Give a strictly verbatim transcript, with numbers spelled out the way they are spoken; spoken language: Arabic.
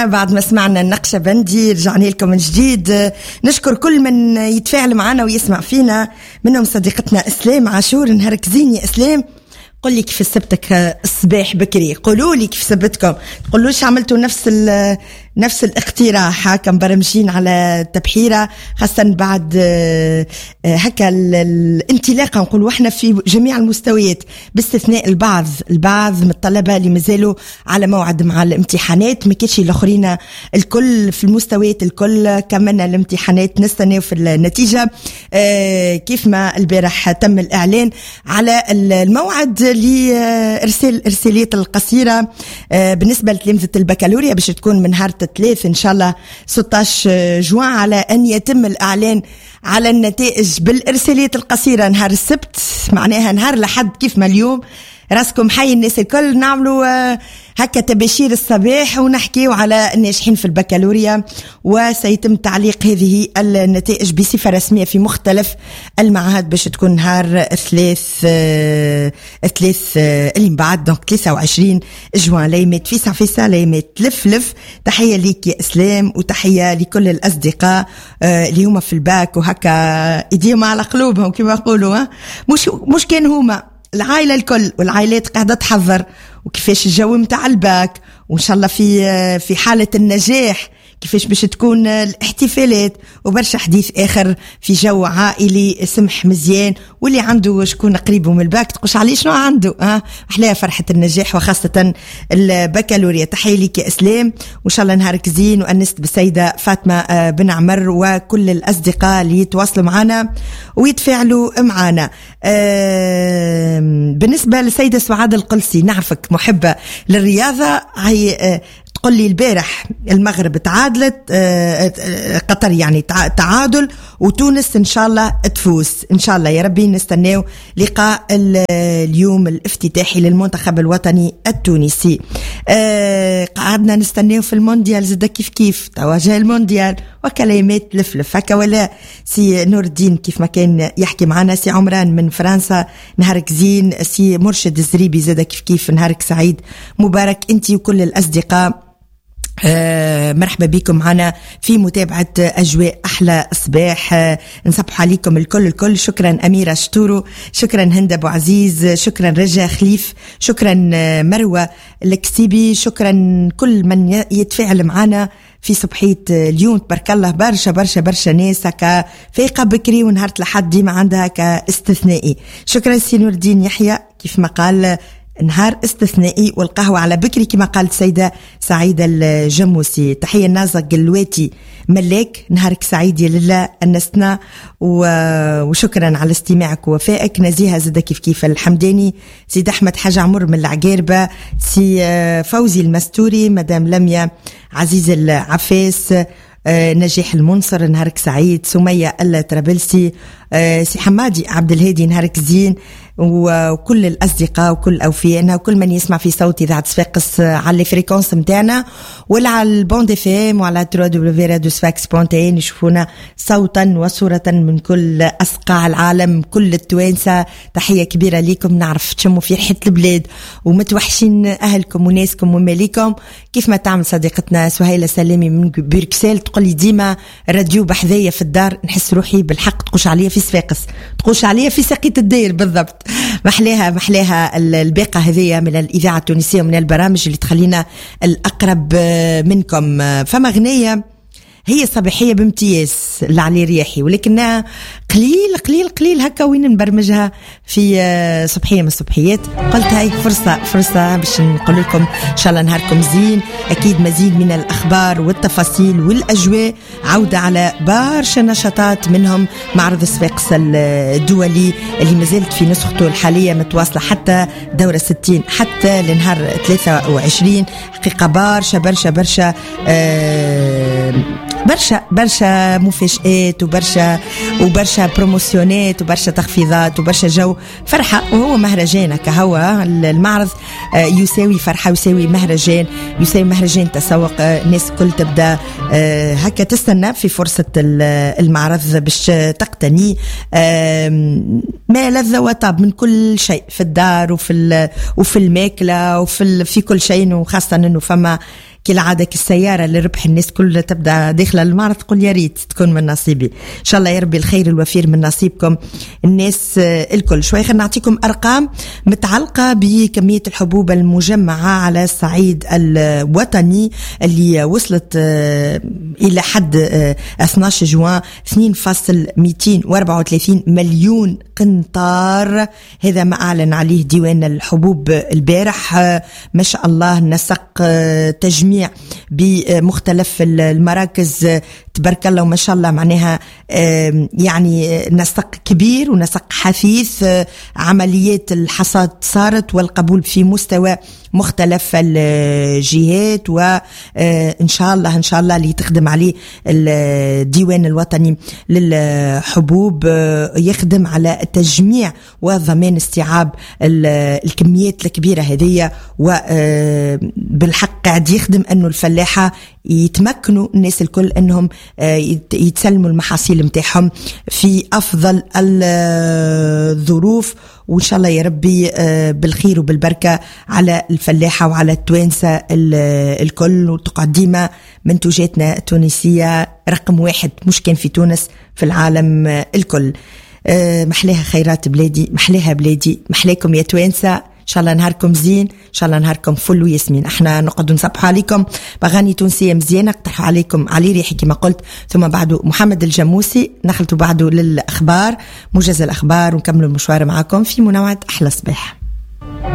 بعد ما سمعنا النقشبندي رجعنا لكم من جديد. نشكر كل من يتفاعل معنا ويسمع فينا، منهم صديقتنا إسلام عاشور. نهارك زين يا إسلام، قل لي كيف سبتك الصباح بكري، قولوا لي كيف سبتكم، تقولوش عملتوا نفس نفس الاقتراح كم برمجين على التبحيرة، خاصة بعد هكا الانطلاقة نقول احنا في جميع المستويات باستثناء البعض البعض من الطلبة اللي مازالوا على موعد مع الامتحانات، ما كانش الاخرين الكل في المستويات الكل كملنا الامتحانات نستناو في النتيجة. كيف ما البارح تم الإعلان على الموعد لإرسال إرساليات القصيرة بالنسبة لتلامذة البكالوريا باش تكون من نهار ثلاث إن شاء الله ستة عشر جوان، على أن يتم الإعلان على النتائج بالإرساليات القصيرة نهار السبت، معناها نهار لحد كيف ما اليوم. راسكم حي الناس الكل، نعملوا هكا تباشير الصباح ونحكيو على الناجحين في البكالوريا، وسيتم تعليق هذه النتائج بصفة رسمية في مختلف المعاهد باش تكون نهار ثلاث ثلاث اللي من بعد، دونك ثلاثة وعشرين جوان. ليمات فيسع فيسع، ليمات لف لف. تحية ليك يا إسلام، وتحية لكل الأصدقاء اللي هما في الباك وهكا ايديهم على قلوبهم كما يقولوا، مش مش كان هما العائلة الكل والعائلات قاعدة تحضر وكيفاش الجو متاع الباك، وإن شاء الله في في حالة النجاح كيفاش باش تكون الاحتفالات، وبرشا حديث آخر في جو عائلي سمح مزيان. واللي عنده شكون قريبه من الباك تقوش عليه شنو عنده، اه أحلاها فرحة النجاح وخاصة البكالوريا. تحية لك يا إسلام، وإن شاء الله نهارك زين. وأنست بالسيدة فاطمة بن عمر وكل الأصدقاء اللي يتواصلوا معنا ويتفاعلوا معنا. آه بالنسبة للسيدة سعاد القلسي، نعرفك محبة للرياضة، هي آه تقول لي البارح المغرب تعادلت، قطر يعني تعادل، وتونس إن شاء الله تفوز إن شاء الله يا ربي. نستناو لقاء اليوم الافتتاحي للمنتخب الوطني التونسي. قعدنا نستناو في المونديال زاد كيف كيف تواجه المونديال وكلمات لفلف هكا، ولا سي نور الدين كيف ما كان يحكي معنا، سي عمران من فرنسا نهارك زين، سي مرشد الزريبي زاد كيف كيف نهارك سعيد مبارك انتي وكل الأصدقاء. آه مرحبا بكم معنا في متابعة أجواء أحلى صباح. آه نصبح عليكم الكل الكل. شكرا أميرة شتورو، شكرا هند أبو عزيز، شكرا رجا خليف، شكرا آه مروة الكسيبي، شكرا كل من يتفاعل معنا في صبحية اليوم. تبارك الله برشا برشا برشا ناس هكا فايقة بكري ونهار لحد ديما عندها هكا استثنائي. شكرا سي نور الدين يحيى كيف ما قال نهار استثنائي والقهوة على بكري كما قالت سيدة سعيدة الجموسي. تحية نازق الواتي ملاك، نهارك سعيد يا لله أنستنا، وشكرا على استماعك ووفائك. نزيها زد كيف كيف الحمداني، سيد أحمد حاج عمر من العقاربة، سي فوزي المستوري، مدام لميا عزيز العفاس، نجاح المنصر نهارك سعيد، سمية الترابلسي، سي حمادي عبد الهادي نهارك زين، وكل الأصدقاء وكل أوفيانا وكل من يسمع في صوت إذاعة صفاقس على الفريكونس متاعنا ولا على البوند اف ام وعلى دبليو دبليو راديو صفاقس بونت ان، يشوفونا صوتا وصورة من كل أصقاع العالم، كل التوانسة. تحية كبيرة ليكم، نعرف تشموا في ريحة البلاد ومتوحشين أهلكم وناسكم وماليكم، كيف ما تعمل صديقتنا سهيلة سلامي من بروكسل تقول لي ديما راديو بحذايا في الدار، نحس روحي بالحق تقوش عليا في صفاقس، تقوش عليا في ساقية الدير بالضبط. محلاها محلاها الباقة هذه من الإذاعة التونسية ومن البرامج اللي تخلينا الأقرب منكم. فما غنية هي صباحية بامتياز لعلي رياحي، ولكنها قليل قليل قليل هكا وين نبرمجها في صبحية من الصبحيات. قلت هاي فرصة فرصة باش نقول لكم إن شاء الله نهاركم زين. أكيد مزيد من الأخبار والتفاصيل والأجواء، عودة على برشا نشاطات، منهم معرض صفاقس الدولي اللي مازالت في نسخته الحالية متواصلة حتى دورة ستين حتى لنهار ثلاثة وعشرين. حقيقة برشا برشا برشا آه برشا برشا مفاجآت وبرشا وبرشا بروموسيونات وبرشا تخفيضات وبرشا جو فرحة. وهو مهرجان كهوا المعرض يساوي فرحة، يساوي مهرجان، يساوي مهرجان تسوق. الناس كل تبدأ هكا تستنى في فرصة المعرض باش تقتني ما لذ وطاب من كل شيء في الدار وفي وفي الماكلة وفي في كل شيء، وخاصة انه فما كالعادة كالسيارة لربح الناس كلها تبدأ داخلة المعرض تقول يا ريت تكون من نصيبي. إن شاء الله يا ربي الخير الوفير من نصيبكم الناس الكل. شوي خلينا نعطيكم أرقام متعلقة بكمية الحبوب المجمعة على الصعيد الوطني اللي وصلت إلى حد اثني عشر جوان اثنين فاصل مئتين وأربعة وثلاثين مليون قنطار. هذا ما أعلن عليه ديوان الحبوب البارح. ما شاء الله نسق تجميع بمختلف المراكز تبارك الله وما شاء الله. معناها يعني نسق كبير ونسق حثيث. عمليات الحصاد صارت والقبول في مستوى مختلف الجهات، وإن شاء الله إن شاء الله اللي تخدم عليه الديوان الوطني للحبوب يخدم على تجميع وضمان استيعاب الكميات الكبيرة هذه، وبالحق قاعد يخدم أنه الفلاحة يتمكنوا الناس الكل أنهم يتسلموا المحاصيل متاعهم في أفضل الظروف. وإن شاء الله يا ربي بالخير وبالبركة على الفلاحة وعلى التوانسة الكل، وتقعد ديما منتوجاتنا التونسية رقم واحد مش كان في تونس في العالم الكل. محليها خيرات بلادي، محليها بلادي، محليكم يا توانسة. إن شاء الله نهاركم زين، إن شاء الله نهاركم فل وياسمين. احنا نقعد نصبح عليكم بأغاني تونسية مزيانة اقترحوا عليكم علي ريحي كما قلت، ثم بعده محمد الجموسي نخلطوا بعده للأخبار موجز الأخبار ونكملوا المشوار معكم في منوعة أحلى صباح.